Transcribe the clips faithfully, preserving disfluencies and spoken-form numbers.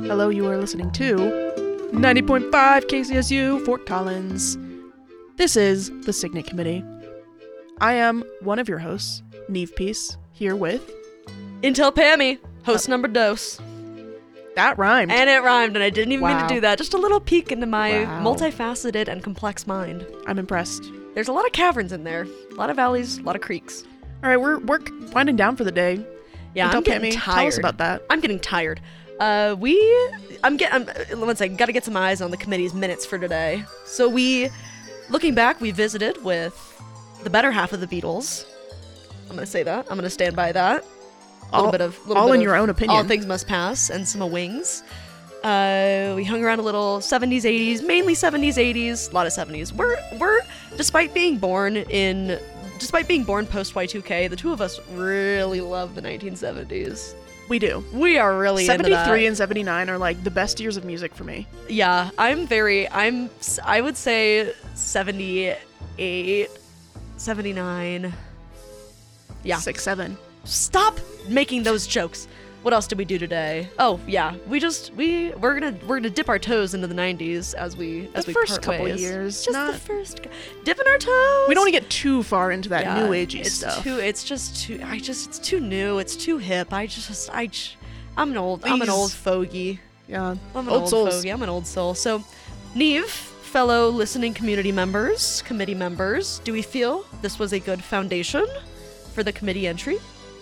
Hello, you are listening to ninety point five K C S U Fort Collins. This is the Signet Committee. I am one of your hosts, Neve Peace, here with Intel Pammy, host uh, number dos. That rhymed. And it rhymed, and I didn't even wow. mean to do that. Just a little peek into my wow. multifaceted and complex mind. I'm impressed. There's a lot of caverns in there, a lot of valleys, a lot of creeks. All right, we're we're winding down for the day. Yeah, Intel I'm getting Pammy, tired. Tell us about that. I'm getting tired. Uh, we, I'm getting, I'm, one second, gotta get some eyes on the committee's minutes for today. So we, looking back, we visited with the better half of the Beatles. I'm gonna say that. I'm gonna stand by that. A little all, bit of, little all bit in of your own opinion. All Things Must Pass and some Wings. Uh, we hung around a little seventies, eighties, mainly seventies, eighties, a lot of seventies. We're, we're, despite being born in, despite being born post Y two K, the two of us really love the nineteen seventies. We do. We are really into that. seventy-three and seventy-nine are like the best years of music for me. Yeah, I'm very, I'm, I would say seventy-eight, seventy-nine. Yeah. Six, seven. Stop making those jokes. What else did we do today? Oh yeah, we just we we're gonna we're gonna dip our toes into the nineties as we as the we first part couple ways. years. Just not... the first dipping our toes. We don't want to get too far into that yeah, new agey it's stuff. Too, it's just too. I just it's too new. It's too hip. I just I. I'm an old. Please. I'm an old fogey. Yeah, I'm an old old souls. fogey. I'm an old soul. So, Neve, fellow listening community members, committee members, do we feel this was a good foundation for the committee entry?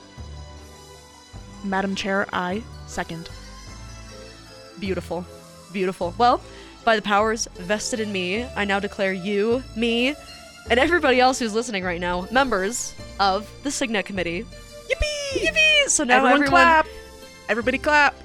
Madam Chair, I second. Beautiful. Beautiful. Well, by the powers vested in me, I now declare you, me, and everybody else who's listening right now, members of the Signet Committee. Yippee! Yippee! So now everyone, everyone clap! Everybody clap!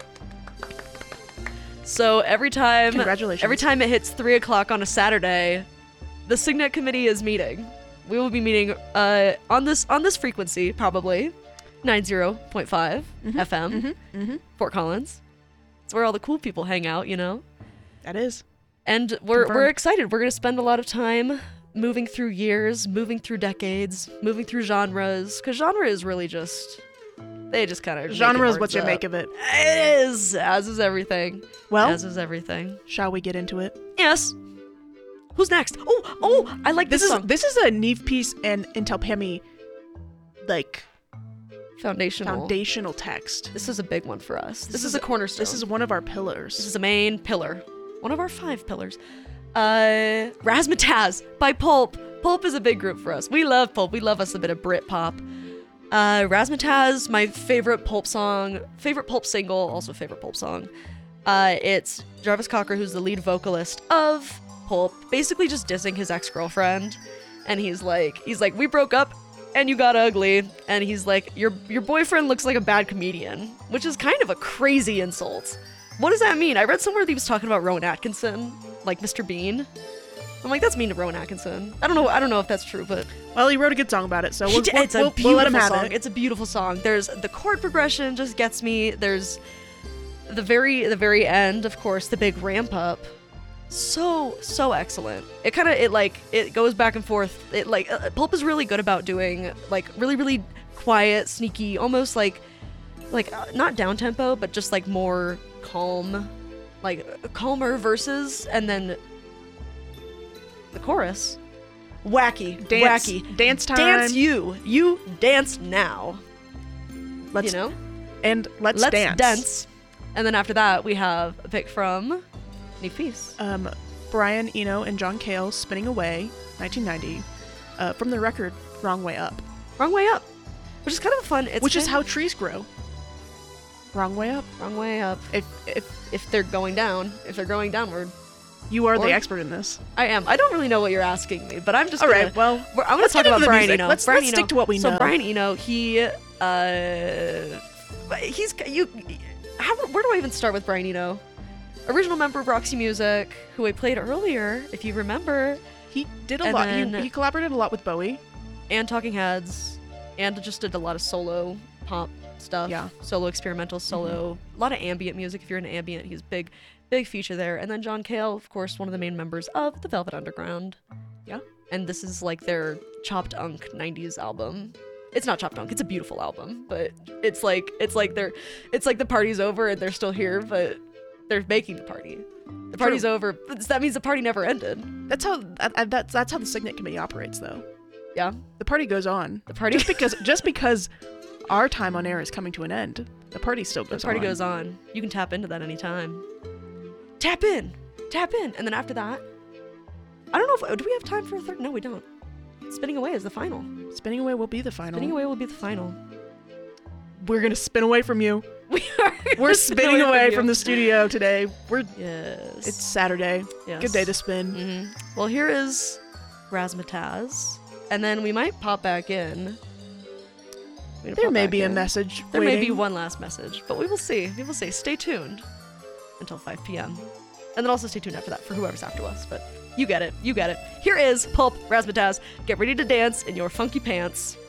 So every time, Congratulations. every time it hits three o'clock on a Saturday, the Signet Committee is meeting. We will be meeting uh, on this on this frequency, probably ninety point five mm-hmm, F M, mm-hmm, mm-hmm. Fort Collins. It's where all the cool people hang out, you know. That is. And we're Confirmed. we're excited. We're gonna spend a lot of time moving through years, moving through decades, moving through genres, because genre is really just. They just kind of genre is what you up. make of it. It is, as is everything. Well, as is everything. Shall we get into it? Yes. Who's next? Oh, oh, I like this, this is song. This is a Neve Peace and Intel Pammy, like foundational foundational text. This is a big one for us. This, this is, is a cornerstone. This is one of our pillars. This is a main pillar. One of our five pillars. Uh, Razzmatazz by Pulp. Pulp is a big group for us. We love Pulp. We love us a bit of Britpop. Uh, Razzmatazz, my favorite Pulp song, favorite Pulp single, also favorite Pulp song. Uh, it's Jarvis Cocker, who's the lead vocalist of Pulp, basically just dissing his ex-girlfriend. And he's like, he's like, we broke up and you got ugly. And he's like, your your boyfriend looks like a bad comedian, which is kind of a crazy insult. What does that mean? I read somewhere that he was talking about Rowan Atkinson, like Mister Bean. I'm like, that's mean to Rowan Atkinson. I don't know. I don't know if that's true, but well, he wrote a good song about it, so we'll, did, we'll, it's a we'll, beautiful we'll let him have song. it. It's a beautiful song. There's the chord progression just gets me. There's the very the very end, of course, the big ramp up. So so excellent. It kind of it like it goes back and forth. It like uh, Pulp is really good about doing like really really quiet, sneaky, almost like like uh, not down tempo, but just like more calm, like calmer verses, and then the chorus, wacky, dance, wacky, dance time. Dance you, you dance now. Let's you know, and let's, let's dance. dance. And then after that, we have a pick from Neve Peace. Um, Brian Eno and John Cale, "Spinning Away," nineteen ninety, uh, from the record "Wrong Way Up." Wrong Way Up, which is kind of a fun. It's which is kind how trees grow. Wrong way up. Wrong way up. If if if they're going down, if they're going downward. You are or, the expert in this. I am. I don't really know what you're asking me, but I'm just all gonna, right. Well, I'm going to talk about Brian Eno. Let's, Brian let's Eno. stick to what we so know. So Brian Eno, he, uh, he's you. How? Where do I even start with Brian Eno? Original member of Roxy Music, who I played earlier, if you remember. He did a and lot. Then, he, he collaborated a lot with Bowie and Talking Heads, and just did a lot of solo pop stuff. Yeah. Solo experimental, solo, mm-hmm. a lot of ambient music. If you're into ambient, he's big. Big feature there. And then John Cale, of course, one of the main members of the Velvet Underground. Yeah. And this is like their Chopped Unk nineties album. It's not Chopped Unk, it's a beautiful album, but it's like it's like they're it's like the party's over and they're still here, but they're making the party. The party's True. over. That means the party never ended. That's how that, that's that's how the Signet Committee operates, though. Yeah. The party goes on. The party just because just because our time on air is coming to an end, the party still goes on. The party goes on. You can tap into that anytime. Tap in. Tap in. And then after that, I don't know if, do we have time for a third? No, we don't. Spinning Away is the final. Spinning Away will be the final. Spinning Away will be the final. We're going to spin away from you. We are. We're spinning away from, from the studio today. We're Yes. It's Saturday. Yes. Good day to spin. Mm-hmm. Well, here is Razzmatazz. And then we might pop back in. We There pop may back be a in. message There may be waiting. one last message, but we will see. We will see. Stay tuned until five p.m. And then also stay tuned after that for whoever's after us. But you get it. You get it. Here is Pulp Razzmatazz. Get ready to dance in your funky pants.